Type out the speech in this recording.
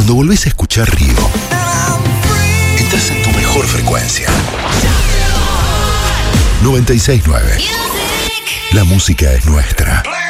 Cuando volvés a escuchar Río, entras en tu mejor frecuencia. 96.9. La música es nuestra.